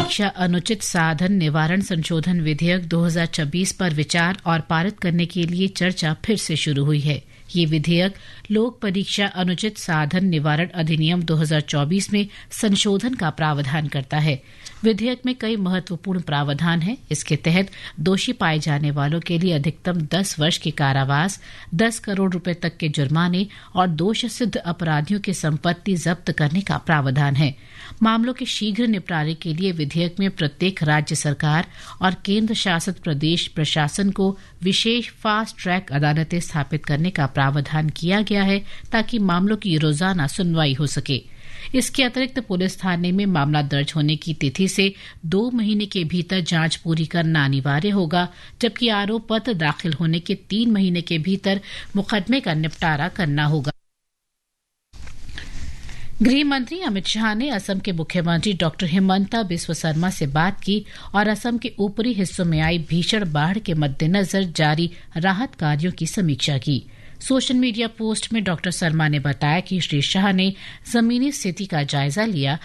परीक्षा अनुचित साधन निवारण संशोधन विधेयक 2026 पर विचार और पारित करने के लिए चर्चा फिर से शुरू हुई है। ये विधेयक लोक परीक्षा अनुचित साधन निवारण अधिनियम 2024 में संशोधन का प्रावधान करता है। विधेयक में कई महत्वपूर्ण प्रावधान हैं। इसके तहत दोषी पाए जाने वालों के लिए अधिकतम 10 वर्ष के कारावास, 10 करोड़ रुपए तक के जुर्माने और दोष सिद्ध अपराधियों की संपत्ति जब्त करने का प्रावधान है। मामलों के शीघ्र निपटारे के लिए विधेयक में प्रत्येक राज्य सरकार और केंद्र शासित प्रदेश प्रशासन को विशेष फास्ट ट्रैक अदालतें स्थापित करने का प्रावधान किया गया है ताकि मामलों की रोजाना सुनवाई हो सके। इसके अतिरिक्त पुलिस थाने में मामला दर्ज होने की तिथि से 2 महीने के भीतर जांच पूरी करना अनिवार्य होगा, जबकि आरोप पत्र दाखिल होने के 3 महीने के भीतर मुकदमे का निपटारा करना होगा। गृह मंत्री अमित शाह ने असम के मुख्यमंत्री डॉक्टर हिमंता बिस्वा शर्मा से बात की और असम के ऊपरी हिस्सों में आई भीषण बाढ़ के मद्देनजर जारी राहत कार्यों की समीक्षा की। सोशल मीडिया पोस्ट में डॉक्टर शर्मा ने बताया कि श्री शाह ने जमीनी स्थिति का जायजा लिया